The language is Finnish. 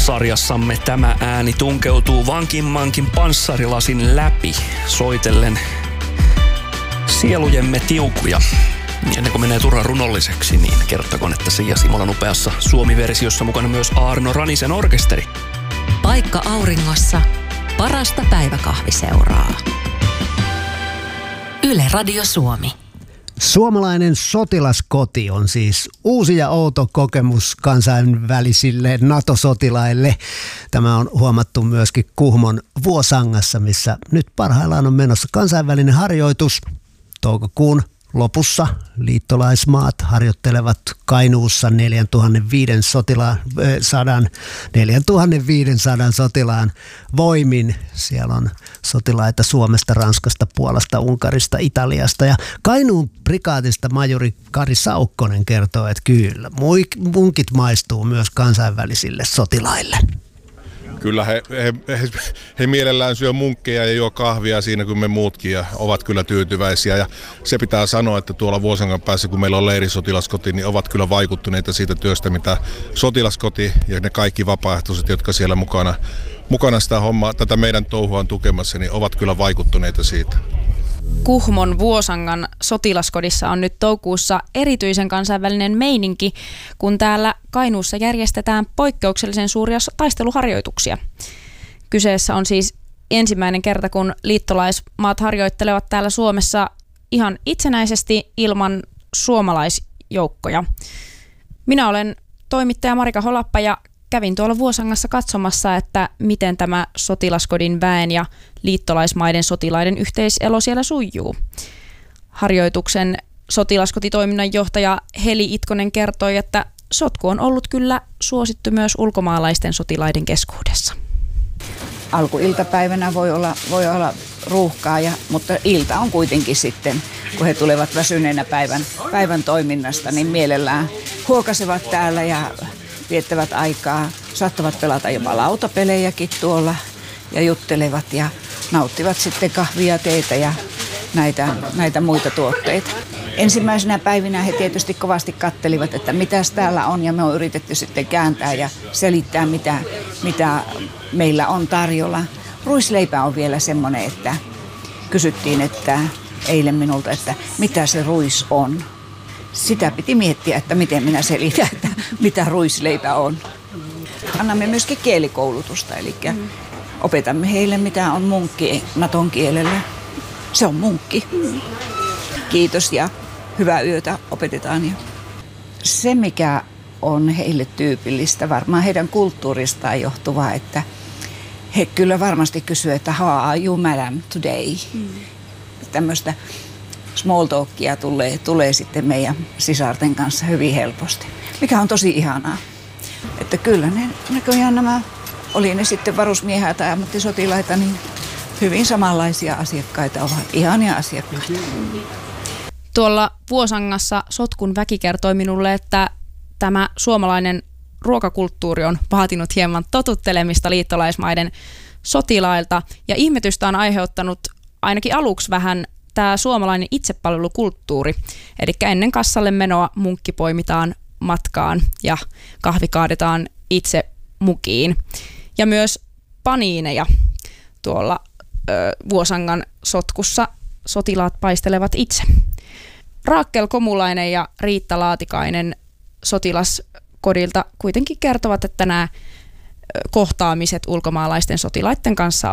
Sarjassamme tämä ääni tunkeutuu vankinmankin panssarilasin läpi, soitellen sielujemme tiukuja. Ennen kuin menee turhan runolliseksi, niin kertokoon, että Siia Simolan upeassa Suomi-versiossa mukana myös Aarno Ranisen orkesteri. Paikka auringossa, parasta päiväkahviseuraa. Yle Radio Suomi. Suomalainen sotilaskoti on siis uusi ja outo kokemus kansainvälisille NATO-sotilaille. Tämä on huomattu myöskin Kuhmon Vuosangassa, missä nyt parhaillaan on menossa kansainvälinen harjoitus. Toukokuun lopussa liittolaismaat harjoittelevat Kainuussa 4500 sotilaan voimin. Siellä on sotilaita Suomesta, Ranskasta, Puolasta, Unkarista, Italiasta. Ja Kainuun prikaatista majuri Kari Saukkonen kertoo, että kyllä, munkit maistuu myös kansainvälisille sotilaille. Kyllä he mielellään syö munkkeja ja juo kahvia siinä kuin me muutkin ja ovat kyllä tyytyväisiä. Ja se pitää sanoa, että tuolla Vuosangan päässä, kun meillä on leirisotilaskoti, niin ovat kyllä vaikuttuneita siitä työstä, mitä sotilaskoti ja ne kaikki vapaaehtoiset, jotka siellä mukana sitä hommaa, tätä meidän touhua on tukemassa, niin ovat kyllä vaikuttuneita siitä. Kuhmon Vuosangan sotilaskodissa on nyt toukokuussa erityisen kansainvälinen meininki, kun täällä Kainuussa järjestetään poikkeuksellisen suuria taisteluharjoituksia. Kyseessä on siis ensimmäinen kerta, kun liittolaismaat harjoittelevat täällä Suomessa ihan itsenäisesti ilman suomalaisjoukkoja. Minä olen toimittaja Marika Holappa ja kävin tuolla Vuosangassa katsomassa, että miten tämä sotilaskodin väen ja liittolaismaiden sotilaiden yhteiselo siellä sujuu. Harjoituksen sotilaskotitoiminnan johtaja Heli Itkonen kertoi, että sotku on ollut kyllä suosittu myös ulkomaalaisten sotilaiden keskuudessa. Alkuiltapäivänä voi olla ruuhkaa, mutta ilta on kuitenkin sitten, kun he tulevat väsyneenä päivän toiminnasta, niin mielellään huokasevat täällä ja viettävät aikaa, saattavat pelata jopa lautapelejäkin tuolla ja juttelevat ja nauttivat sitten kahvia, teetä ja näitä muita tuotteita. Ensimmäisenä päivinä he tietysti kovasti kattelivat, että mitäs täällä on, ja me on yritetty sitten kääntää ja selittää, mitä meillä on tarjolla. Ruisleipä on vielä semmoinen, että kysyttiin eilen minulta, että mitä se ruis on. Sitä piti miettiä, että miten minä selitän, että mitä ruisleipä on. Annamme myöskin kielikoulutusta, eli opetamme heille, mitä on munkki naton kielellä. Se on munkki. Kiitos ja hyvää yötä opetetaan. Ja se, mikä on heille tyypillistä, varmaan heidän kulttuuristaan johtuvaa, että he kyllä varmasti kysyvät, että how are you, madam, today? Tämmöistä small talkia tulee sitten meidän sisarten kanssa hyvin helposti, mikä on tosi ihanaa. Että kyllä ne näköjään nämä, oli ne sitten varusmiehiä tai ammattisotilaita, niin hyvin samanlaisia asiakkaita ovat, ihania asiakkaita. Tuolla Vuosangassa sotkun väki kertoi minulle, että tämä suomalainen ruokakulttuuri on vaatinut hieman totuttelemista liittolaismaiden sotilailta, ja ihmetystä on aiheuttanut ainakin aluksi vähän tämä suomalainen itsepalvelukulttuuri. Eli ennen kassalle menoa munkki poimitaan matkaan ja kahvi kaadetaan itse mukiin. Ja myös paniineja tuolla Vuosangan sotkussa sotilaat paistelevat itse. Raakkel Komulainen ja Riitta Laatikainen sotilaskodilta kuitenkin kertovat, että nämä kohtaamiset ulkomaalaisten sotilaiden kanssa